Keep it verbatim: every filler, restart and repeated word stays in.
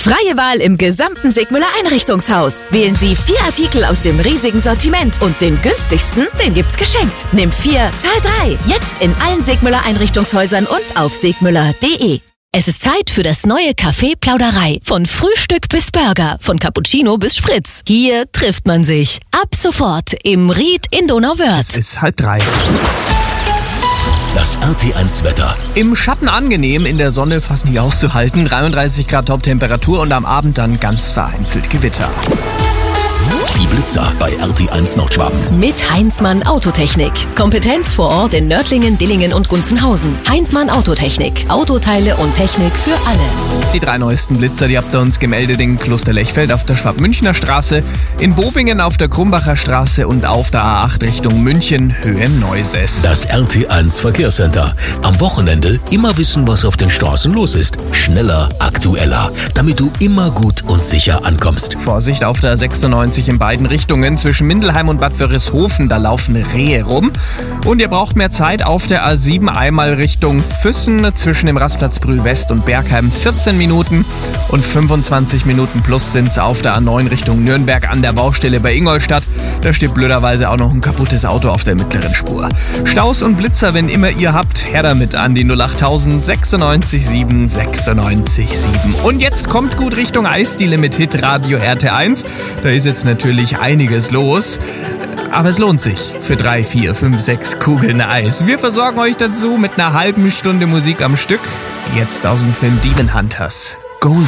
Freie Wahl im gesamten Sigmüller Einrichtungshaus. Wählen Sie vier Artikel aus dem riesigen Sortiment und den günstigsten, den gibt's geschenkt. Nimm vier, zahl drei. Jetzt in allen Sigmüller Einrichtungshäusern und auf sigmüller punkt de. Es ist Zeit für das neue Café Plauderei. Von Frühstück bis Burger, von Cappuccino bis Spritz. Hier trifft man sich. Ab sofort im Ried in Donauwörth. Es ist halb drei. Das R T eins Wetter. Im Schatten angenehm, in der Sonne fast nicht auszuhalten. dreiunddreißig Grad Top-Temperatur und am Abend dann ganz vereinzelt Gewitter. Die Blitzer bei R T eins Nordschwaben. Mit Heinzmann Autotechnik. Kompetenz vor Ort in Nördlingen, Dillingen und Gunzenhausen. Heinzmann Autotechnik. Autoteile und Technik für alle. Die drei neuesten Blitzer, die habt ihr uns gemeldet in Klosterlechfeld auf der Schwab-Münchner Straße, in Bobingen auf der Krumbacher Straße und auf der A acht Richtung München, Höhe Neuses. Das R T eins Verkehrscenter. Am Wochenende immer wissen, was auf den Straßen los ist. Schneller, aktueller, damit du immer gut und sicher ankommst. Vorsicht auf der sechsundneunzig in beiden Richtungen zwischen Mindelheim und Bad Wörishofen, da laufen Rehe rum. Und ihr braucht mehr Zeit auf der A sieben einmal Richtung Füssen zwischen dem Rastplatz Brühl West und Bergheim vierzehn Minuten und fünfundzwanzig Minuten plus sind es auf der A neun Richtung Nürnberg an der Baustelle bei Ingolstadt. Da steht blöderweise auch noch ein kaputtes Auto auf der mittleren Spur. Staus und Blitzer, wenn immer ihr habt, her damit an die null acht tausend sechsundneunzig sieben sechsundneunzig sieben. Und jetzt kommt gut Richtung Eisdiele mit Hitradio R T eins. Da ist jetzt natürlich einiges los. Aber es lohnt sich für drei, vier, fünf, sechs Kugeln Eis. Wir versorgen euch dazu mit einer halben Stunde Musik am Stück. Jetzt aus dem Film Demon Hunters. Gold.